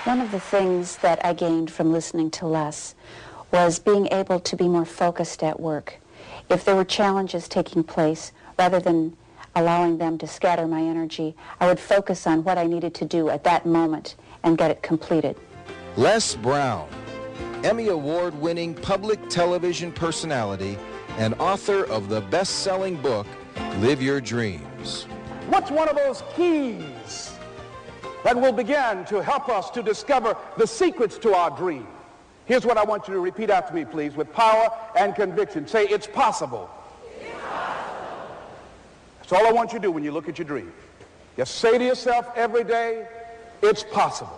One of the things that I gained from listening to Les was being able to be more focused at work. If there were challenges taking place, rather than allowing them to scatter my energy, I would focus on what I needed to do at that moment and get it completed. Les Brown, Emmy Award-winning public television personality and author of the best-selling book, Live Your Dreams. What's one of those keys that will begin to help us to discover the secrets to our dream? Here's what I want you to repeat after me, please, with power and conviction. Say, it's possible. It's possible. That's all I want you to do when you look at your dream. Just say to yourself every day, it's possible.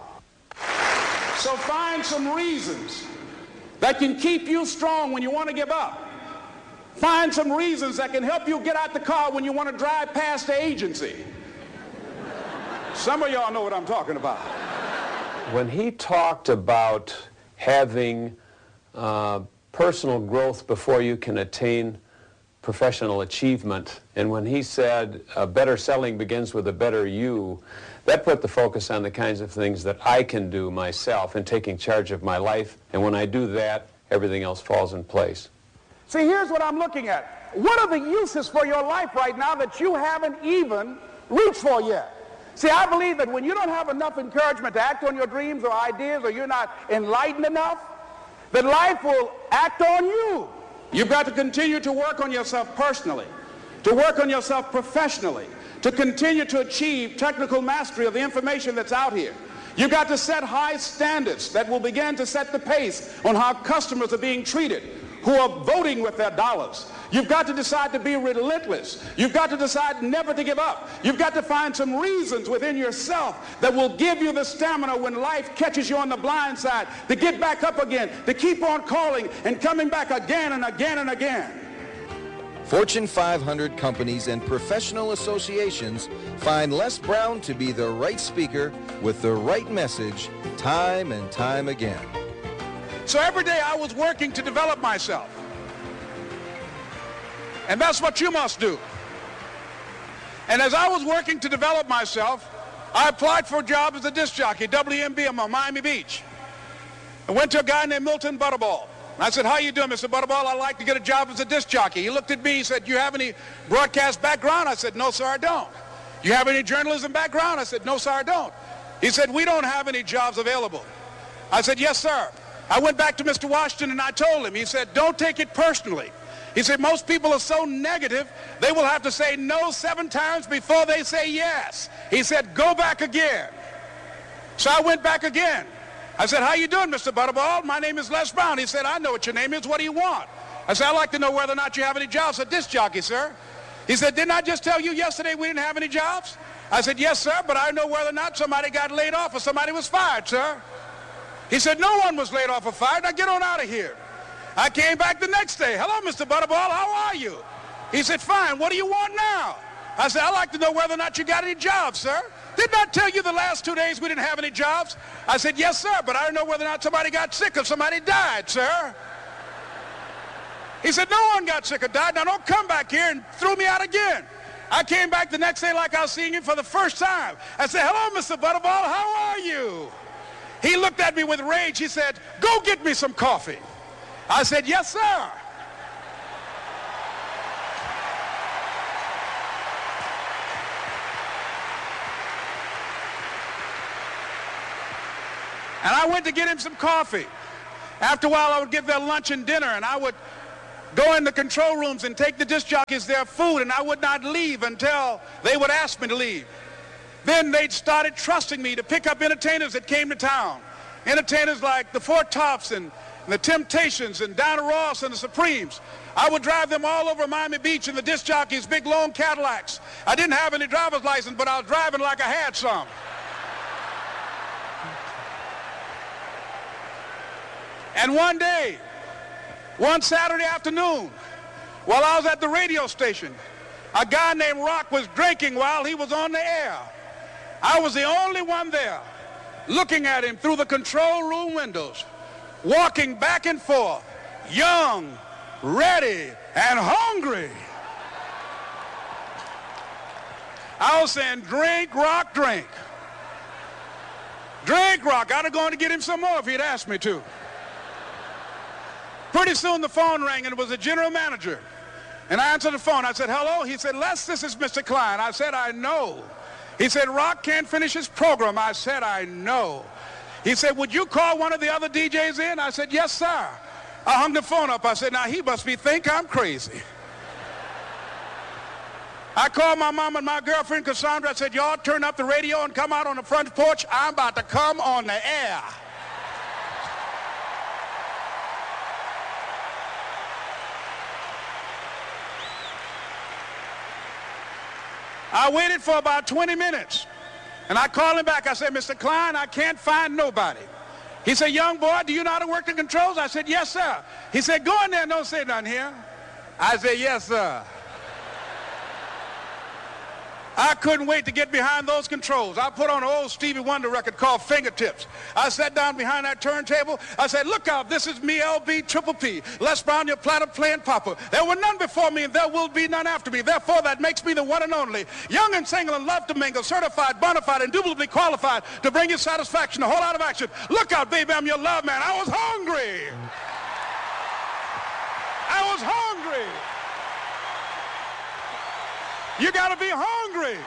So find some reasons that can keep you strong when you want to give up. Find some reasons that can help you get out the car when you want to drive past the agency. Some of y'all know what I'm talking about. When he talked about having personal growth before you can attain professional achievement, and when he said better selling begins with a better you, that put the focus on the kinds of things that I can do myself in taking charge of my life, and when I do that, everything else falls in place. See, here's what I'm looking at. What are the uses for your life right now that you haven't even reached for yet? See, I believe that when you don't have enough encouragement to act on your dreams or ideas, or you're not enlightened enough, that life will act on you. You've got to continue to work on yourself personally, to work on yourself professionally, to continue to achieve technical mastery of the information that's out here. You've got to set high standards that will begin to set the pace on how customers are being treated, who are voting with their dollars. You've got to decide to be relentless. You've got to decide never to give up. You've got to find some reasons within yourself that will give you the stamina when life catches you on the blind side to get back up again, to keep on calling and coming back again and again and again. Fortune 500 companies and professional associations find Les Brown to be the right speaker with the right message time and time again. So every day I was working to develop myself. And that's what you must do. And as I was working to develop myself, I applied for a job as a disc jockey, WMBM on Miami Beach. I went to a guy named Milton Butterball. I said, how you doing, Mr. Butterball? I'd like to get a job as a disc jockey. He looked at me, he said, you have any broadcast background? I said, no, sir, I don't. You have any journalism background? I said, no, sir, I don't. He said, we don't have any jobs available. I said, yes, sir. I went back to Mr. Washington and I told him, he said, don't take it personally. He said, most people are so negative, they will have to say no 7 times before they say yes. He said, go back again. So I went back again. I said, how you doing, Mr. Butterball? My name is Les Brown. He said, I know what your name is. What do you want? I said, I'd like to know whether or not you have any jobs as a disc jockey, sir. He said, didn't I just tell you yesterday we didn't have any jobs? I said, yes, sir, but I know whether or not somebody got laid off or somebody was fired, sir. He said, no one was laid off or fired. Now get on out of here. I came back the next day. Hello, Mr. Butterball, how are you? He said, fine, what do you want now? I said, I'd like to know whether or not you got any jobs, sir. Didn't I tell you the last 2 days we didn't have any jobs? I said, yes, sir, but I don't know whether or not somebody got sick or somebody died, sir. He said, no one got sick or died. Now don't come back here and throw me out again. I came back the next day like I was seeing him for the first time. I said, hello, Mr. Butterball, how are you? He looked at me with rage. He said, go get me some coffee. I said, yes, sir. And I went to get him some coffee. After a while, I would give their lunch and dinner, and I would go in the control rooms and take the disc jockeys their food, and I would not leave until they would ask me to leave. Then they started trusting me to pick up entertainers that came to town. Entertainers like the Four Tops and the Temptations and Diana Ross and the Supremes. I would drive them all over Miami Beach in the disc jockeys, big long Cadillacs. I didn't have any driver's license, but I was driving like I had some. And one day, one Saturday afternoon, while I was at the radio station, a guy named Rock was drinking while he was on the air. I was the only one there, looking at him through the control room windows, walking back and forth, young, ready, and hungry. I was saying, drink, Rock, drink. Drink rock. I'd have gone to get him some more if he'd asked me to. Pretty soon the phone rang, and it was the general manager. And I answered the phone. I said, hello? He said, Les, this is Mr. Klein. I said, I know. He said, Rock can't finish his program. I said, I know. He said, would you call one of the other DJs in? I said, yes, sir. I hung the phone up. I said, now he must think I'm crazy. I called my mom and my girlfriend, Cassandra. I said, y'all turn up the radio and come out on the front porch. I'm about to come on the air. I waited for about 20 minutes, and I called him back. I said, Mr. Klein, I can't find nobody. He said, young boy, do you know how to work the controls? I said, yes, sir. He said, go in there and don't say nothing here. I said, yes, sir. I couldn't wait to get behind those controls. I put on an old Stevie Wonder record called Fingertips. I sat down behind that turntable. I said, look out, this is me, LB Triple P. Les Brown, your platter playing papa. There were none before me, and there will be none after me. Therefore, that makes me the one and only. Young and single and love to mingle, certified, bona fide, indubitably qualified to bring you satisfaction, a whole lot of action. Look out, baby, I'm your love man. I was hungry. I was hungry. You got to be hungry.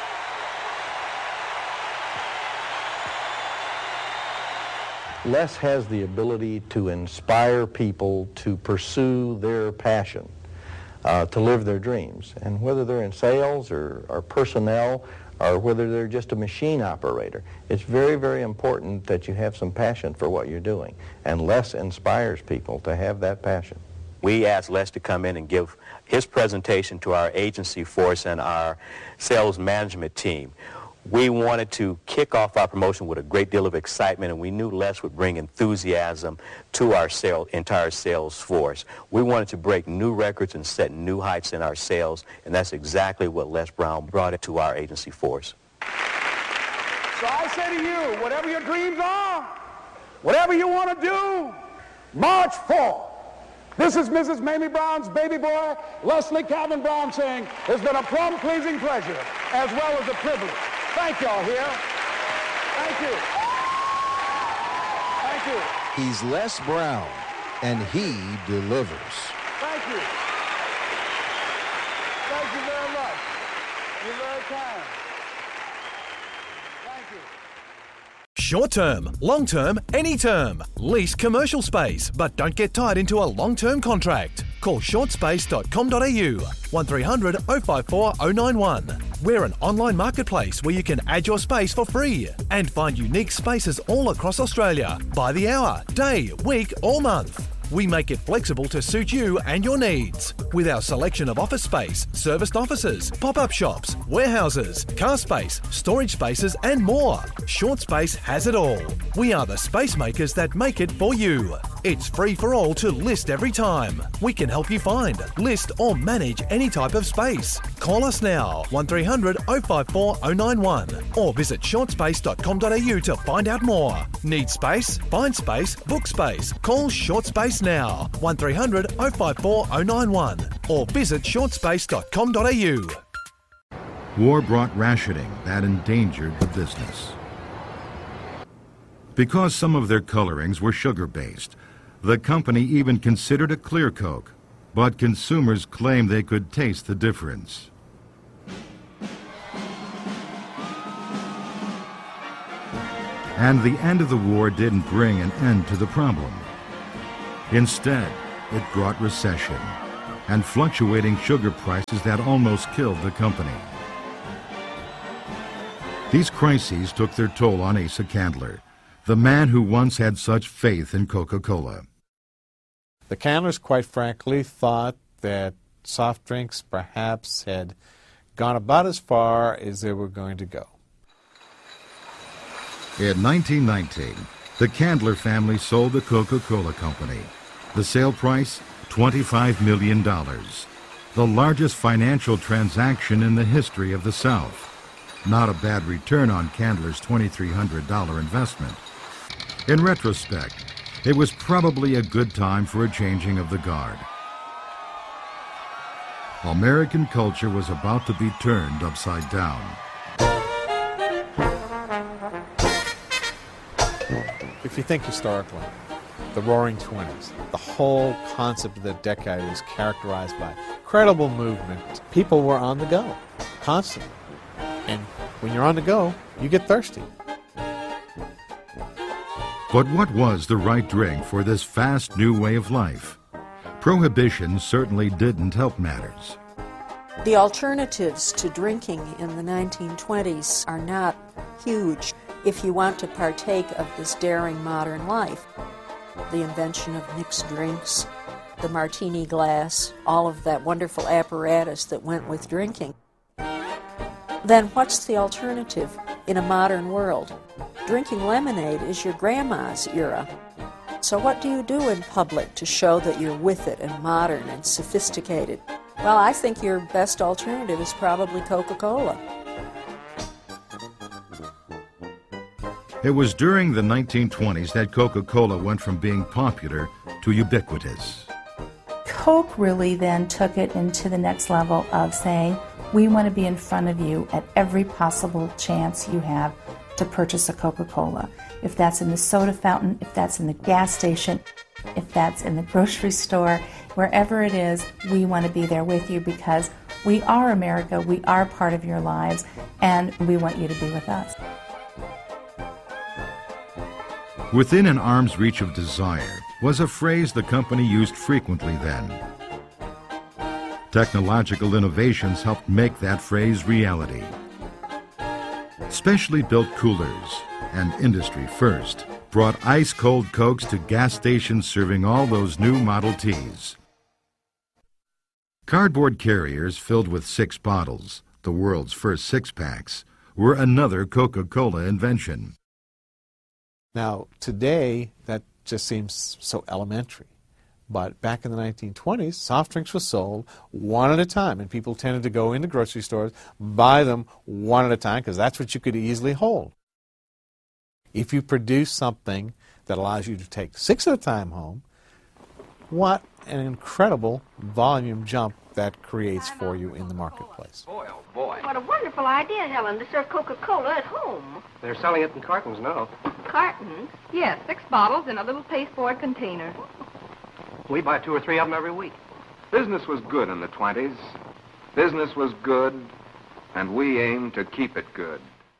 Les has the ability to inspire people to pursue their passion, to live their dreams. And whether they're in sales or personnel or whether they're just a machine operator, it's very, very important that you have some passion for what you're doing. And Les inspires people to have that passion. We asked Les to come in and give his presentation to our agency force and our sales management team. We wanted to kick off our promotion with a great deal of excitement, and we knew Les would bring enthusiasm to our entire sales force. We wanted to break new records and set new heights in our sales, and that's exactly what Les Brown brought it to our agency force. So I say to you, whatever your dreams are, whatever you want to do, march forth. This is Mrs. Mamie Brown's baby boy, Leslie Calvin Brown, saying, it's been a plum-pleasing pleasure as well as a privilege. Thank y'all here. Thank you. Thank you. He's Les Brown, and he delivers. Thank you. Thank you very much. You're very kind. Thank you. Short term, long term, any term. Lease commercial space, but don't get tied into a long-term contract. Call shortspace.com.au 1300 054 091. We're an online marketplace where you can add your space for free and find unique spaces all across Australia by the hour, day, week or month. We make it flexible to suit you and your needs. With our selection of office space, serviced offices, pop-up shops, warehouses, car space, storage spaces and more. Short Space has it all. We are the space makers that make it for you. It's free for all to list every time. We can help you find, list or manage any type of space. Call us now, 1300 054 091 or visit shortspace.com.au to find out more. Need space? Find space, book space. Call Short Space now, 1300 054 091 or visit shortspace.com.au. War brought rationing that endangered the business. Because some of their colorings were sugar-based, the company even considered a clear Coke, but consumers claimed they could taste the difference. And the end of the war didn't bring an end to the problem. Instead, it brought recession and fluctuating sugar prices that almost killed the company. These crises took their toll on Asa Candler, the man who once had such faith in Coca-Cola. The Candlers, quite frankly, thought that soft drinks perhaps had gone about as far as they were going to go. In 1919, the Candler family sold the Coca-Cola Company. The sale price, $25 million, the largest financial transaction in the history of the South. Not a bad return on Candler's $2,300 investment. In retrospect, it was probably a good time for a changing of the guard. American culture was about to be turned upside down. If you think historically, the Roaring '20s, the whole concept of the decade is characterized by incredible movement. People were on the go, constantly. And when you're on the go, you get thirsty. But what was the right drink for this fast new way of life? Prohibition certainly didn't help matters. The alternatives to drinking in the 1920s are not huge if you want to partake of this daring modern life. The invention of mixed drinks, the martini glass, all of that wonderful apparatus that went with drinking. Then what's the alternative in a modern world? Drinking lemonade is your grandma's era. So what do you do in public to show that you're with it and modern and sophisticated? Well, I think your best alternative is probably Coca-Cola. It was during the 1920s that Coca-Cola went from being popular to ubiquitous. Coke really then took it into the next level of saying, we want to be in front of you at every possible chance you have to purchase a Coca-Cola. If that's in the soda fountain, if that's in the gas station, if that's in the grocery store, wherever it is, we want to be there with you because we are America, we are part of your lives, and we want you to be with us. Within an arm's reach of desire was a phrase the company used frequently then. Technological innovations helped make that phrase reality. Specially built coolers and industry first brought ice-cold Cokes to gas stations serving all those new Model Ts. Cardboard carriers filled with 6 bottles, the world's first 6-packs, were another Coca-Cola invention. Now, today, that just seems so elementary. But back in the 1920s, soft drinks were sold one at a time, and people tended to go into grocery stores, buy them one at a time, because that's what you could easily hold. If you produce something that allows you to take 6 at a time home, what an incredible volume jump that creates for you in the marketplace. Boy, oh boy. What a wonderful idea, Helen, to serve Coca-Cola at home. They're selling it in cartons now. Cartons? Yes, 6 bottles in a little pasteboard container. We buy 2 or 3 of them every week. Business was good in the 20s. Business was good, and we aim to keep it good.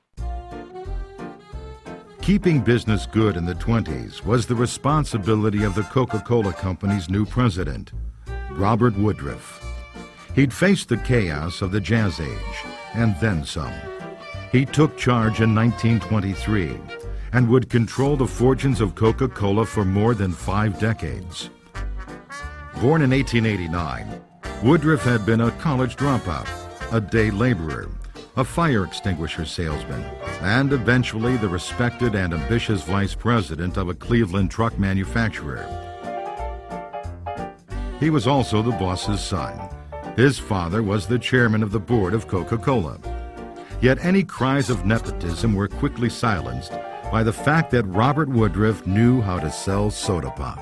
Keeping business good in the 20s was the responsibility of the Coca-Cola Company's new president, Robert Woodruff. He'd faced the chaos of the Jazz Age, and then some. He took charge in 1923 and would control the fortunes of Coca-Cola for more than 5 decades. Born in 1889, Woodruff had been a college dropout, a day laborer, a fire extinguisher salesman, and eventually the respected and ambitious vice president of a Cleveland truck manufacturer. He was also the boss's son. His father was the chairman of the board of Coca-Cola. Yet any cries of nepotism were quickly silenced by the fact that Robert Woodruff knew how to sell soda pop.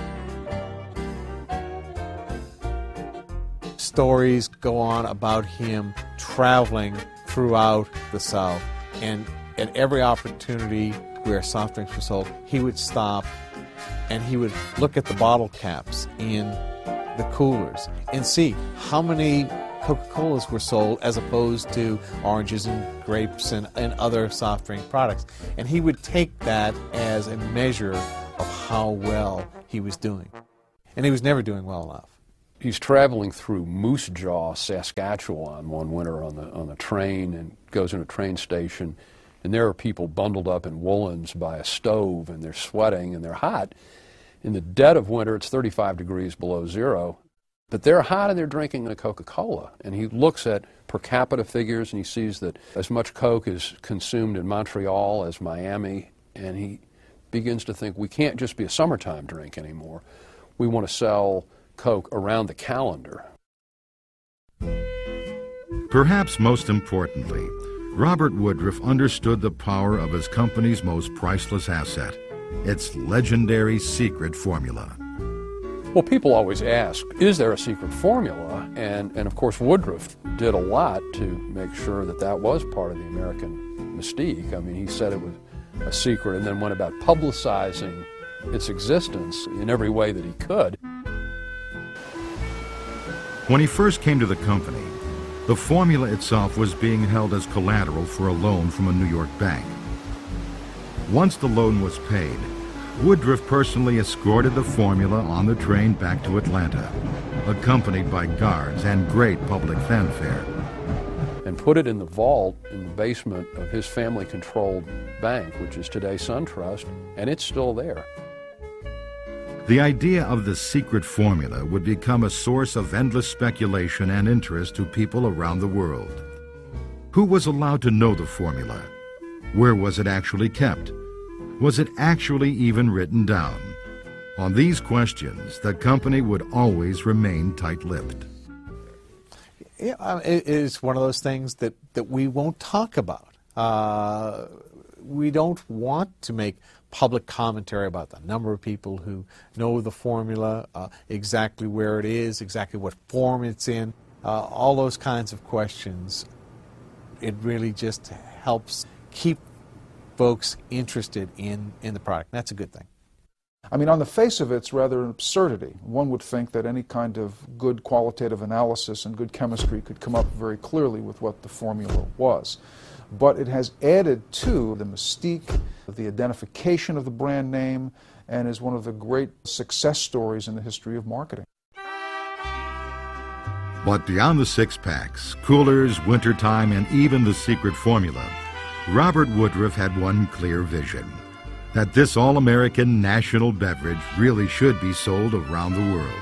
Stories go on about him traveling throughout the South, and at every opportunity where soft drinks were sold, he would stop and he would look at the bottle caps in the coolers and see how many Coca-Colas were sold as opposed to oranges and grapes and other soft drink products. And he would take that as a measure of how well he was doing. And he was never doing well enough. He's traveling through Moose Jaw, Saskatchewan one winter on the train, and goes in a train station, and there are people bundled up in woolens by a stove, and they're sweating and they're hot. In the dead of winter, it's 35 degrees below zero, but they're hot and they're drinking a Coca-Cola. And he looks at per capita figures and he sees that as much Coke is consumed in Montreal as Miami, and he begins to think we can't just be a summertime drink anymore. We want to sell Coke around the calendar. Perhaps most importantly, Robert Woodruff understood the power of his company's most priceless asset, its legendary secret formula. Well, people always ask, is there a secret formula? And of course, Woodruff did a lot to make sure that that was part of the American mystique. I mean, he said it was a secret and then went about publicizing its existence in every way that he could. When he first came to the company, the formula itself was being held as collateral for a loan from a New York bank. Once the loan was paid, Woodruff personally escorted the formula on the train back to Atlanta, accompanied by guards and great public fanfare. And put it in the vault in the basement of his family-controlled bank, which is today SunTrust, and it's still there. The idea of the secret formula would become a source of endless speculation and interest to people around the world. Who was allowed to know the formula? Where was it actually kept? Was it actually even written down? On these questions, the company would always remain tight-lipped. Yeah, it is one of those things that we won't talk about. We don't want to make public commentary about the number of people who know the formula, exactly where it is, exactly what form it's in, all those kinds of questions. It really just helps keep folks interested in the product. That's a good thing. I mean, on the face of it, it's rather an absurdity. One would think that any kind of good qualitative analysis and good chemistry could come up very clearly with what the formula was. But it has added to the mystique, the identification of the brand name, and is one of the great success stories in the history of marketing. But beyond the six-packs, coolers, wintertime, and even the secret formula, Robert Woodruff had one clear vision: that this all-American national beverage really should be sold around the world.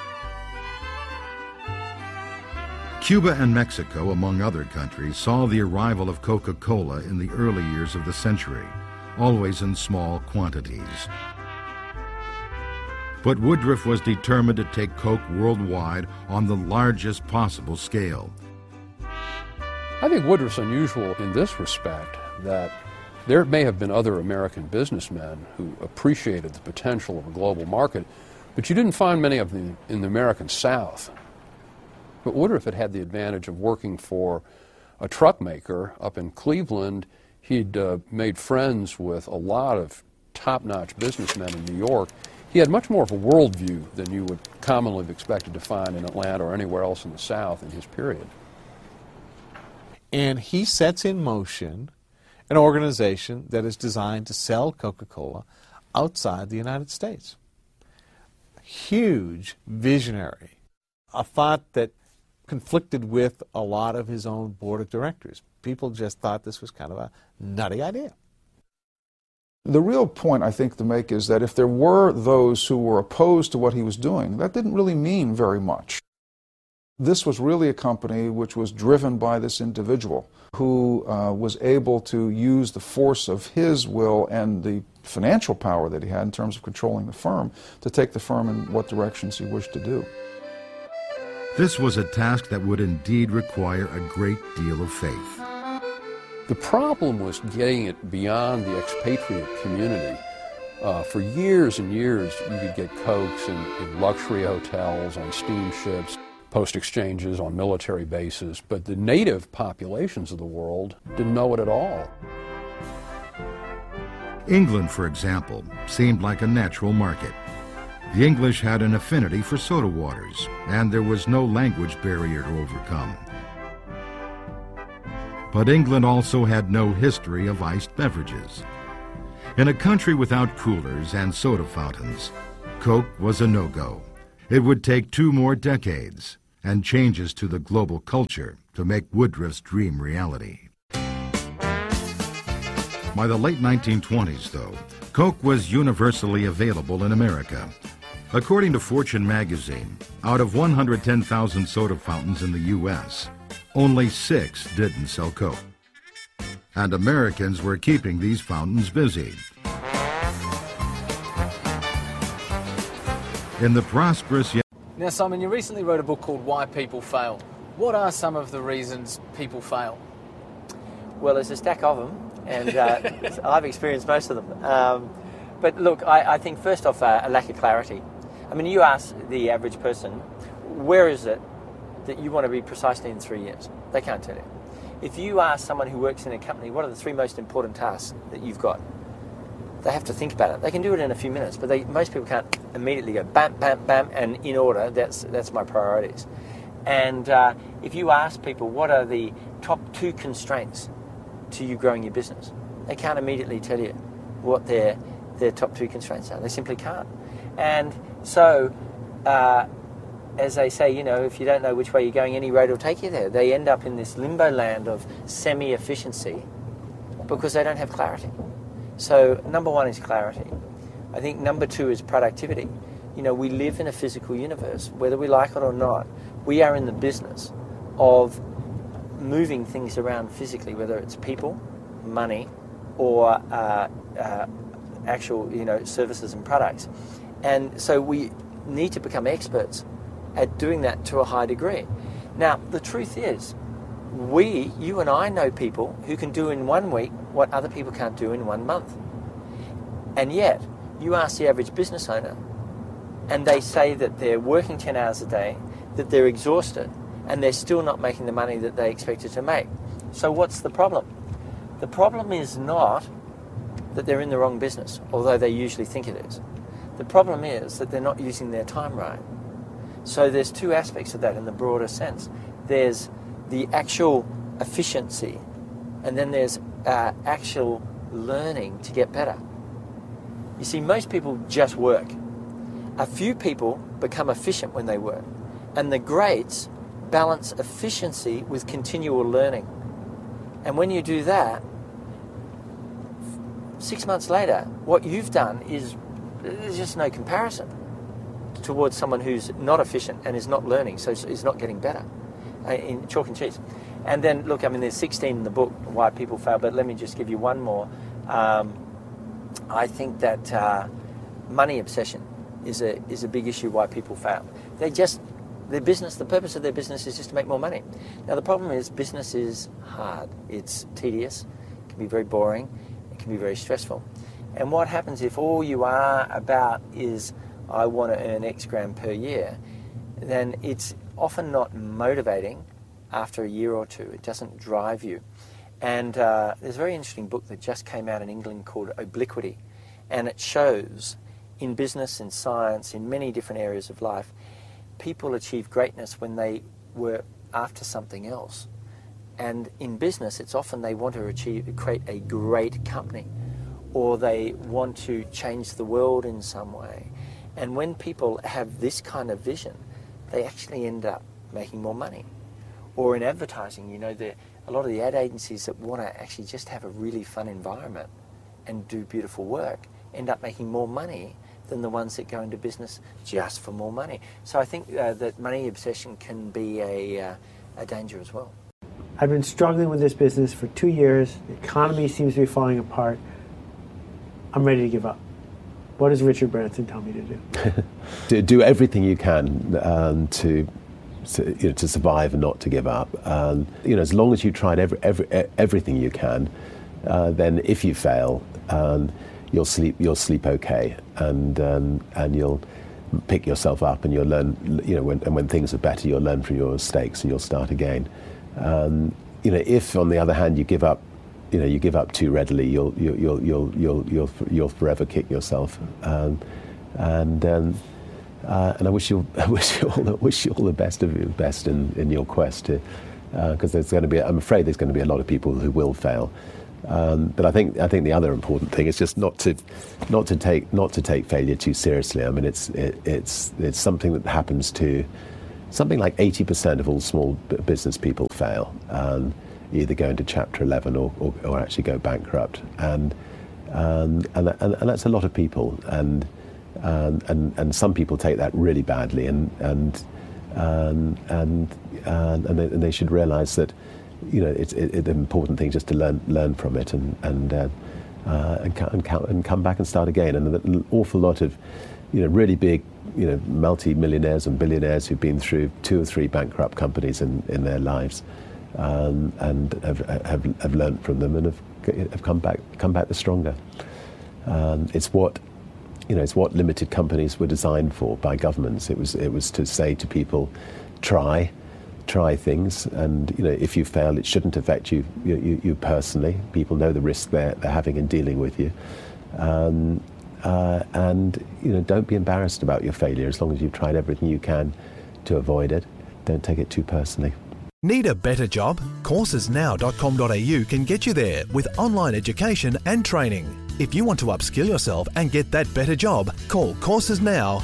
Cuba and Mexico, among other countries, saw the arrival of Coca-Cola in the early years of the century, always in small quantities. But Woodruff was determined to take Coke worldwide on the largest possible scale. I think Woodruff's unusual in this respect, that there may have been other American businessmen who appreciated the potential of a global market, but you didn't find many of them in the American South. But Woodruff had the advantage of working for a truck maker up in Cleveland. He'd made friends with a lot of top-notch businessmen in New York. He had much more of a worldview than you would commonly be expected to find in Atlanta or anywhere else in the South in his period. And he sets in motion an organization that is designed to sell Coca-Cola outside the United States. Huge visionary. A thought that conflicted with a lot of his own board of directors. People just thought this was kind of a nutty idea. The real point I think to make is that if there were those who were opposed to what he was doing, that didn't really mean very much. This was really a company which was driven by this individual who was able to use the force of his will and the financial power that he had in terms of controlling the firm to take the firm in what directions he wished to do. This was a task that would indeed require a great deal of faith. The problem was getting it beyond the expatriate community. For years and years, you could get Cokes in luxury hotels, on steamships, post exchanges, on military bases, but the native populations of the world didn't know it at all. England, for example, seemed like a natural market. The English had an affinity for soda waters, and there was no language barrier to overcome. But England also had no history of iced beverages. In a country without coolers and soda fountains, Coke was a no-go. It would take 2 more decades and changes to the global culture to make Woodruff's dream reality. By the late 1920s, though, Coke was universally available in America. According to Fortune magazine, out of 110,000 soda fountains in the U.S., only 6 didn't sell Coke. And Americans were keeping these fountains busy. In the prosperous... Now, Simon, you recently wrote a book called Why People Fail. What are some of the reasons people fail? Well, there's a stack of them, and I've experienced most of them. But look, I think first off, a lack of clarity. I mean, you ask the average person, where is it that you want to be precisely in 3 years? They can't tell you. If you ask someone who works in a company, what are the 3 most important tasks that you've got? They have to think about it. They can do it in a few minutes, but most people can't immediately go bam, bam, bam, and in order. That's my priorities. And if you ask people what are the top 2 constraints to you growing your business, they can't immediately tell you what their top 2 constraints are. They simply can't. And so, as they say, if you don't know which way you're going, any road will take you there. They end up in this limbo land of semi-efficiency because they don't have clarity. So number 1 is clarity. I think number 2 is productivity. We live in a physical universe, whether we like it or not. We are in the business of moving things around physically, whether it's people, money, or actual, services and products. And so we need to become experts at doing that to a high degree. Now, the truth is, you and I know people who can do in 1 week what other people can't do in 1 month. And yet, you ask the average business owner, and they say that they're working 10 hours a day, that they're exhausted, and they're still not making the money that they expected to make. So what's the problem? The problem is not that they're in the wrong business, although they usually think it is. The problem is that they're not using their time right. So there's 2 aspects of that in the broader sense. There's the actual efficiency, and then there's actual learning to get better. You see, most people just work. A few people become efficient when they work, and the greats balance efficiency with continual learning. And when you do that, 6 months later, what you've done is there's just no comparison towards someone who's not efficient and is not learning, so is not getting better in chalk and cheese. And then, look, there's 16 in the book, Why People Fail, but let me just give you one more. I think that money obsession is a big issue why people fail. Their business, the purpose of their business is just to make more money. Now, the problem is business is hard. It's tedious. It can be very boring. It can be very stressful. And what happens if all you are about is, I want to earn X grand per year, then it's often not motivating after a year or 2. It doesn't drive you. And there's a very interesting book that just came out in England called Obliquity. And it shows in business, in science, in many different areas of life, people achieve greatness when they were after something else. And in business, it's often they want to create a great company, or they want to change the world in some way. And when people have this kind of vision, they actually end up making more money. Or in advertising, a lot of the ad agencies that want to actually just have a really fun environment and do beautiful work end up making more money than the ones that go into business just for more money. So I think that money obsession can be a danger as well. I've been struggling with this business for 2 years. The economy seems to be falling apart. I'm ready to give up. What does Richard Branson tell me to do? Do everything you can to survive and not to give up. As long as you tried everything you can, then if you fail, you'll sleep okay, and you'll pick yourself up, and you'll learn. When things are better, you'll learn from your mistakes and you'll start again. If on the other hand you give up, you give up too readily, you'll forever kick yourself. And I wish you all the best of your best in your quest, because I'm afraid there's going to be a lot of people who will fail. But I think the other important thing is just not to take failure too seriously. It's something that happens to something like 80% of all small business people fail, either go into Chapter 11 or actually go bankrupt, and that's a lot of people, and some people take that really badly, and they should realise that it's the important thing just to learn from it and come back and start again. And an awful lot of really big multi-millionaires and billionaires who've been through 2 or 3 bankrupt companies in their lives, and have learned from them and have come back the stronger. It's what limited companies were designed for by governments. It was to say to people, try things, and if you fail, it shouldn't affect you personally. People know the risk they're having in dealing with you, And don't be embarrassed about your failure as long as you've tried everything you can to avoid it. Don't take it too personally. Need a better job? Coursesnow.com.au can get you there with online education and training. If you want to upskill yourself and get that better job, call Courses now.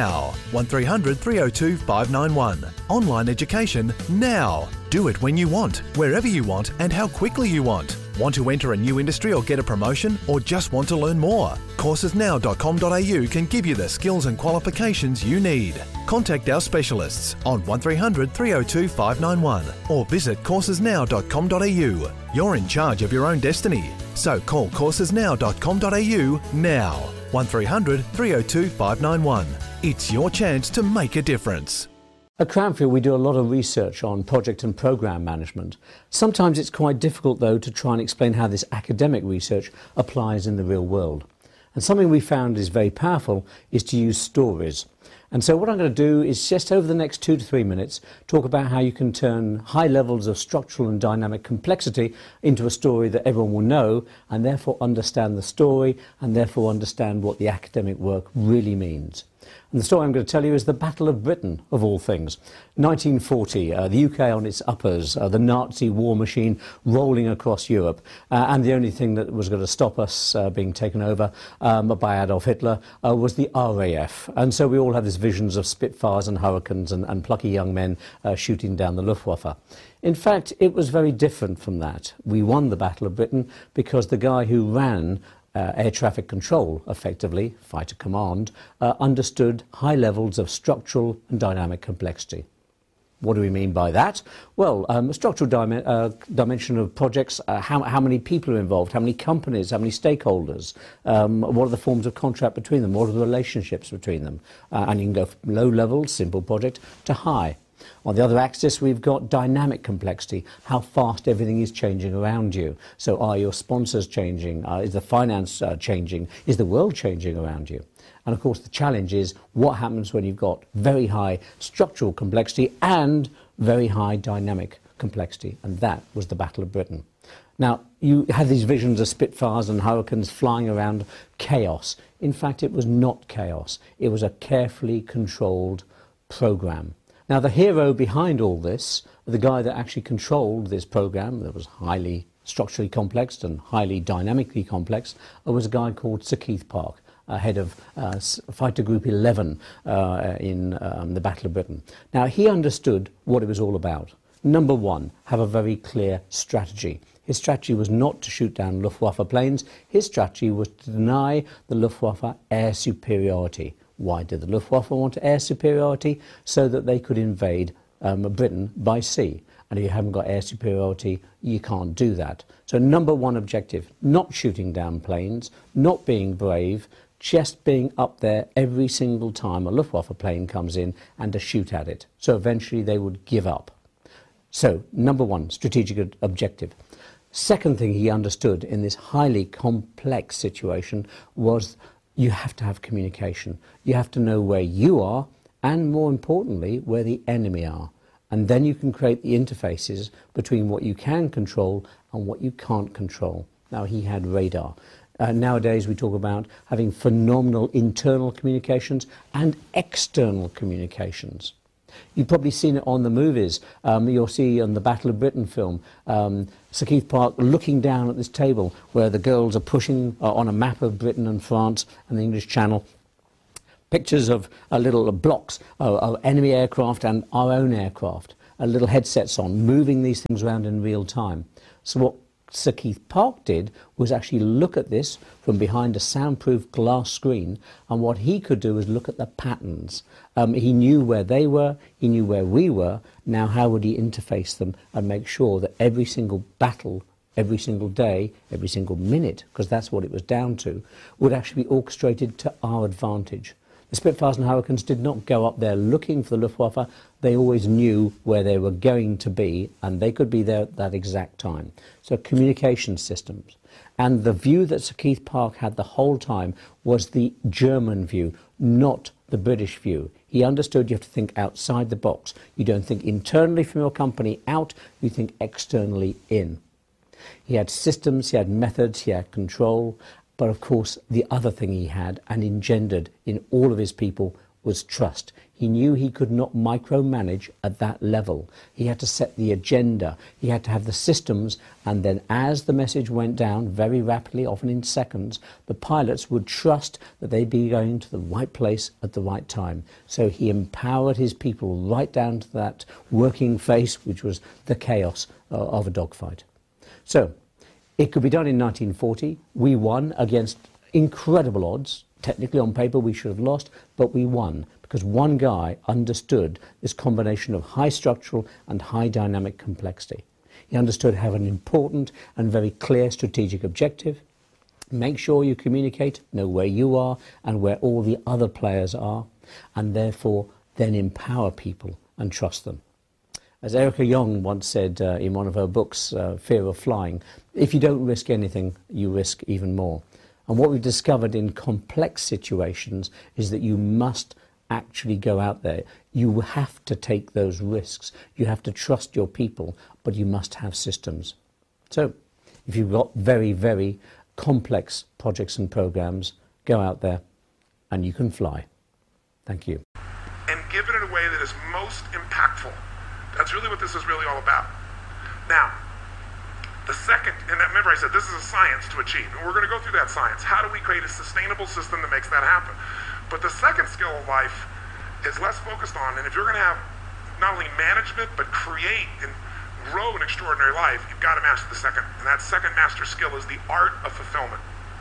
1300 302 591. Online education now. Do it when you want, wherever you want, and how quickly you want. Want to enter a new industry or get a promotion, or just want to learn more? Coursesnow.com.au can give you the skills and qualifications you need. Contact our specialists on 1300 302 591 or visit coursesnow.com.au. You're in charge of your own destiny. So call coursesnow.com.au now. 1300 302 591. It's your chance to make a difference. At Cranfield, we do a lot of research on project and programme management. Sometimes it's quite difficult, though, to try and explain how this academic research applies in the real world. And something we found is very powerful is to use stories. And so what I'm going to do is just over the next 2 to 3 minutes talk about how you can turn high levels of structural and dynamic complexity into a story that everyone will know, and therefore understand the story, and therefore understand what the academic work really means. And the story I'm going to tell you is the Battle of Britain, of all things. 1940, the UK on its uppers, the Nazi war machine rolling across Europe, and the only thing that was going to stop us being taken over by Adolf Hitler was the RAF. And so we all have these visions of Spitfires and Hurricanes and plucky young men shooting down the Luftwaffe. In fact, it was very different from that. We won the Battle of Britain because the guy who ran air traffic control, effectively, fighter command, understood high levels of structural and dynamic complexity. What do we mean by that? Well, structural dimension of projects, how many people are involved, how many companies, how many stakeholders, what are the forms of contract between them, what are the relationships between them, and you can go from low level, simple project, to high. On the other axis, we've got dynamic complexity, how fast everything is changing around you. So are your sponsors changing? Is the finance changing? Is the world changing around you? And of course, the challenge is what happens when you've got very high structural complexity and very high dynamic complexity. And that was the Battle of Britain. Now, you have these visions of Spitfires and Hurricanes flying around chaos. In fact, it was not chaos. It was a carefully controlled program. Now, the hero behind all this, the guy that actually controlled this program that was highly structurally complex and highly dynamically complex, was a guy called Sir Keith Park, head of Fighter Group 11 in the Battle of Britain. Now, he understood what it was all about. Number one, have a very clear strategy. His strategy was not to shoot down Luftwaffe planes. His strategy was to deny the Luftwaffe air superiority. Why did the Luftwaffe want air superiority? So that they could invade Britain by sea. And if you haven't got air superiority, you can't do that. So number one objective, not shooting down planes, not being brave, just being up there every single time a Luftwaffe plane comes in and to shoot at it. So eventually they would give up. So number one, strategic objective. Second thing he understood in this highly complex situation was you have to have communication. You have to know where you are and, more importantly, where the enemy are. And then you can create the interfaces between what you can control and what you can't control. Now, he had radar. Nowadays, we talk about having phenomenal internal communications and external communications. You've probably seen it on the movies. You'll see on the Battle of Britain film, Sir Keith Park looking down at this table where the girls are pushing on a map of Britain and France and the English Channel pictures of little blocks of enemy aircraft and our own aircraft, little headsets on, moving these things around in real time. So what Sir Keith Park did was actually look at this from behind a soundproof glass screen, and what he could do was look at the patterns. He knew where they were, he knew where we were. Now how would he interface them and make sure that every single battle, every single day, every single minute, because that's what it was down to, would actually be orchestrated to our advantage. The Spitfires and Hurricanes did not go up there looking for the Luftwaffe. They always knew where they were going to be, and they could be there at that exact time. So communication systems. And the view that Sir Keith Park had the whole time was the German view, not the British view. He understood you have to think outside the box. You don't think internally from your company out, you think externally in. He had systems, he had methods, he had control, But of course, the other thing he had and engendered in all of his people was trust. He knew he could not micromanage at that level. He had to set the agenda. He had to have the systems, and then as the message went down very rapidly, often in seconds, the pilots would trust that they'd be going to the right place at the right time. So he empowered his people right down to that working phase, which was the chaos of a dogfight. So it could be done in 1940. We won against incredible odds. Technically, on paper, we should have lost, but we won because one guy understood this combination of high structural and high dynamic complexity. He understood how an important and very clear strategic objective. Make sure you communicate, know where you are and where all the other players are, and therefore then empower people and trust them. As Erica Jong once said in one of her books, Fear of Flying, if you don't risk anything, you risk even more. And what we've discovered in complex situations is that you must actually go out there. You have to take those risks. You have to trust your people, but you must have systems. So if you've got very, very complex projects and programs, go out there and you can fly. Thank you. And give it in a way that is most impactful. That's really what this is really all about. Now, the second, and remember I said this is a science to achieve, and we're going to go through that science. How do we create a sustainable system that makes that happen? But the second skill of life is less focused on, and if you're going to have not only management, but create and grow an extraordinary life, you've got to master the second. And that second master skill is the art of fulfillment.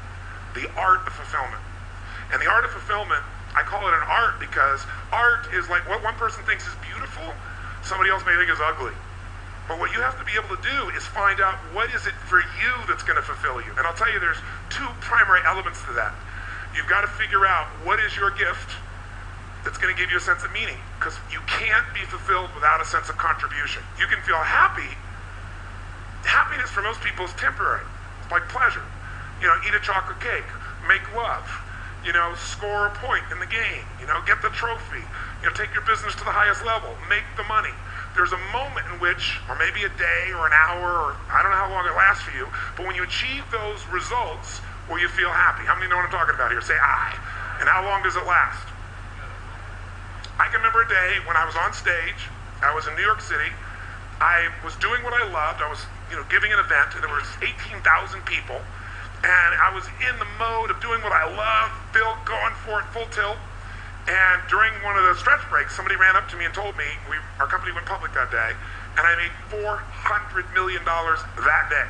The art of fulfillment. And the art of fulfillment, I call it an art because art is like what one person thinks is beautiful, somebody else may think is ugly. But what you have to be able to do is find out what is it for you that's going to fulfill you. And I'll tell you there's two primary elements to that. You've got to figure out what is your gift that's going to give you a sense of meaning. Because you can't be fulfilled without a sense of contribution. You can feel happy. Happiness for most people is temporary. It's like pleasure. You know, eat a chocolate cake, make love, you know, score a point in the game, you know, get the trophy, you know, take your business to the highest level, make the money. There's a moment in which, or maybe a day or an hour, or I don't know how long it lasts for you, but when you achieve those results, will you feel happy? How many know what I'm talking about here? Say I. And how long does it last? I can remember a day when I was on stage. I was in New York City. I was doing what I loved. I was, you know, giving an event, and there was 18,000 people. And I was in the mode of doing what I love, going for it, full tilt. And during one of the stretch breaks, somebody ran up to me and told me, our company went public that day, and I made $400 million that day.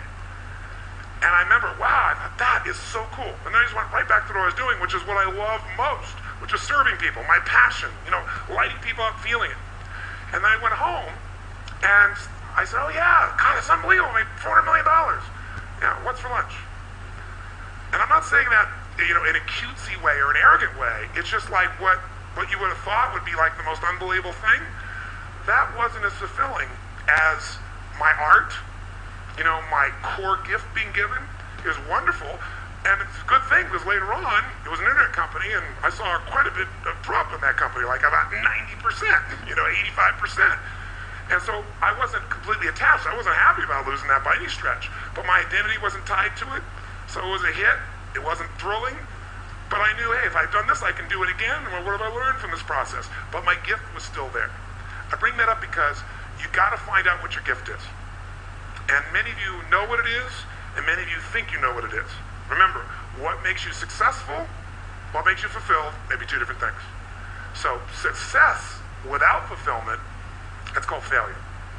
And I remember, wow, I thought that is so cool. And then I just went right back to what I was doing, which is what I love most, which is serving people, my passion, you know, lighting people up, feeling it. And then I went home, and I said, oh yeah, God, it's unbelievable, I made $400 million. Yeah, what's for lunch? And I'm not saying that, you know, in a cutesy way or an arrogant way. It's just like what you would have thought would be like the most unbelievable thing. That wasn't as fulfilling as my art, you know, my core gift being given. It was wonderful. And it's a good thing because later on, it was an internet company and I saw quite a bit of drop in that company, like about 90%, you know, 85%. And so I wasn't completely attached. I wasn't happy about losing that by any stretch. But my identity wasn't tied to it. So it was a hit. It wasn't thrilling, but I knew, hey, if I've done this, I can do it again. Well, what have I learned from this process? But my gift was still there. I bring that up because you got to find out what your gift is. And many of you know what it is, and many of you think you know what it is. Remember, what makes you successful, what makes you fulfilled, may be two different things. So success without fulfillment, that's called failure.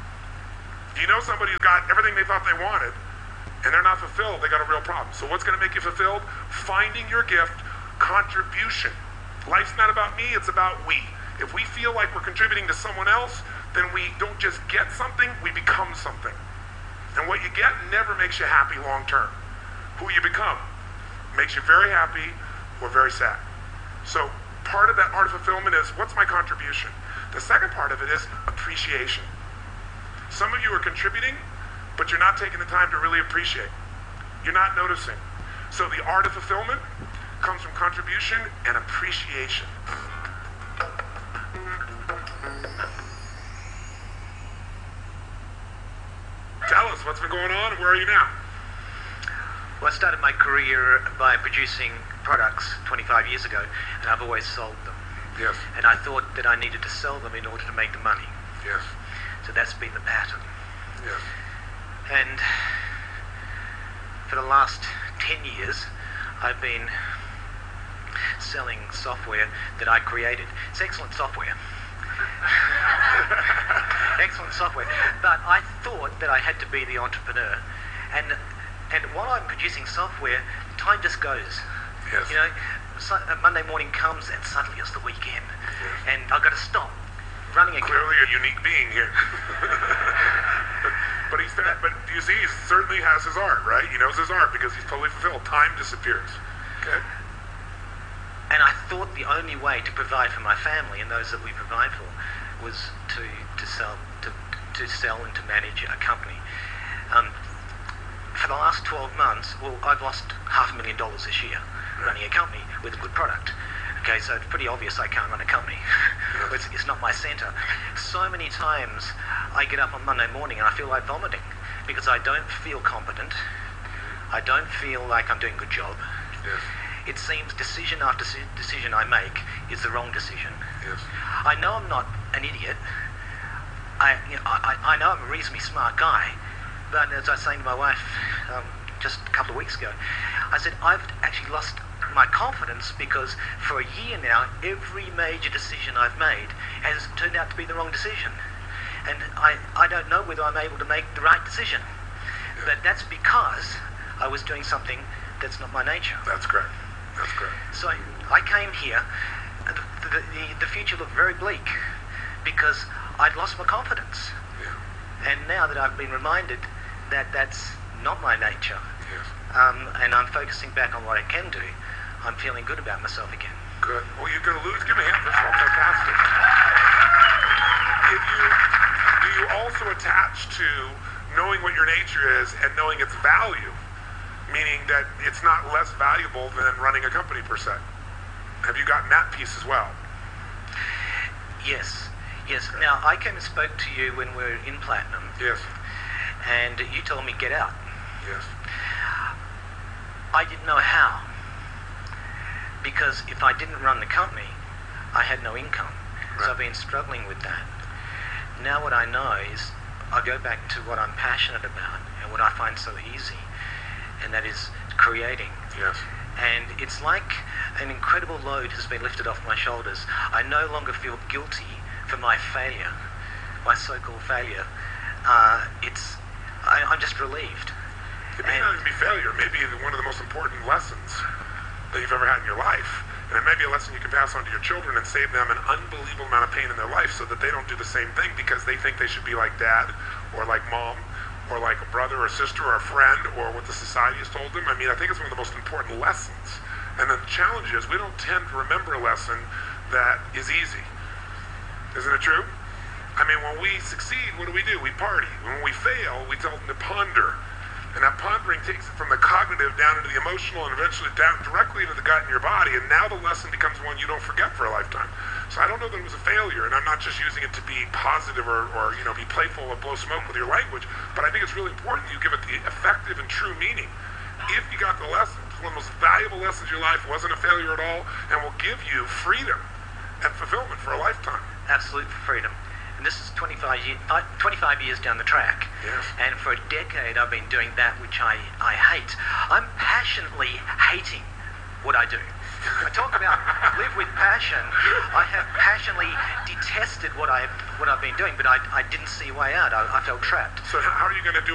If you know somebody who's got everything they thought they wanted, and they're not fulfilled, they got a real problem. So what's going to make you fulfilled? Finding your gift, contribution. Life's not about me, it's about we. If we feel like we're contributing to someone else, then we don't just get something, we become something. And what you get never makes you happy long term. Who you become makes you very happy or very sad. So part of that art of fulfillment is, what's my contribution? The second part of it is appreciation. Some of you are contributing, but you're not taking the time to really appreciate. You're not noticing. So the art of fulfillment comes from contribution and appreciation. Tell us what's been going on and where are you now? Well, I started my career by producing products 25 years ago, and I've always sold them. Yes. And I thought that I needed to sell them in order to make the money. Yes. So that's been the pattern. Yes. And for the last 10 years, I've been selling software that I created. It's excellent software. Excellent software. But I thought that I had to be the entrepreneur. And while I'm producing software, time just goes. Yes. You know, Monday morning comes and suddenly it's the weekend. Yes. And I've got to stop running a Clearly a unique being here. But you see, he certainly has his art, right? He knows his art because he's totally fulfilled. Time disappears. Okay. And I thought the only way to provide for my family and those that we provide for was to sell and to manage a company. For the last 12 months, well, I've lost $500,000 this year running a company with a good product. Okay, so it's pretty obvious I can't run a company. It's not my center. So many times I get up on Monday morning and I feel like vomiting because I don't feel competent. I don't feel like I'm doing a good job. Yes. It seems decision after decision I make is the wrong decision. Yes. I know I'm not an idiot. I know I'm a reasonably smart guy, but as I was saying to my wife just a couple of weeks ago, I said I've actually lost my confidence because for a year now, every major decision I've made has turned out to be the wrong decision. And I don't know whether I'm able to make the right decision. Yeah. But that's because I was doing something that's not my nature. That's correct. That's correct. So I came here, the future looked very bleak because I'd lost my confidence. Yeah. And now that I've been reminded that that's not my nature, Yes. and I'm focusing back on what I can do, I'm feeling good about myself again. Good. Well, you're going to lose. Give me a hand. First of all, fantastic. Do you also attach to knowing what your nature is and knowing its value, meaning that it's not less valuable than running a company per se? Have you gotten that piece as well? Yes. Yes. Now, I came and spoke to you when we were in Platinum. Yes. And you told me get out. Yes. I didn't know how. Because if I didn't run the company, I had no income. Right. So I've been struggling with that. Now what I know is I go back to what I'm passionate about and what I find so easy, and that is creating. Yes. And it's like an incredible load has been lifted off my shoulders. I no longer feel guilty for my failure, my so-called failure. I'm just relieved. It may not even be failure. It may be one of the most important lessons that you've ever had in your life. And it may be a lesson you can pass on to your children and save them an unbelievable amount of pain in their life so that they don't do the same thing because they think they should be like dad or like mom or like a brother or sister or a friend or what the society has told them. I mean, I think it's one of the most important lessons. And the challenge is we don't tend to remember a lesson that is easy. Isn't it true? I mean, when we succeed, what do? We party. When we fail, we tell them to ponder. And that pondering takes it from the cognitive down into the emotional and eventually down directly into the gut in your body. And now the lesson becomes one you don't forget for a lifetime. So I don't know that it was a failure, and I'm not just using it to be positive or be playful or blow smoke with your language, but I think it's really important you give it the effective and true meaning. If you got the lesson, it's one of the most valuable lessons in your life, wasn't a failure at all, and will give you freedom and fulfillment for a lifetime. Absolute freedom. And this is 25 years down the track. Yes. And for a decade I've been doing that which I hate. I'm passionately hating what I do. I talk about live with passion. I have passionately detested what I've been doing, but I didn't see a way out. I felt trapped. So how are you going to do